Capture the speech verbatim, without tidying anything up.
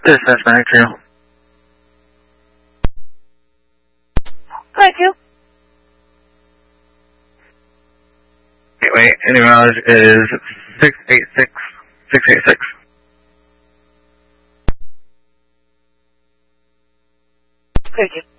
Dispatch nine two. Thank you. Gateway, any mileage is six eight six, six eight six. Thank you.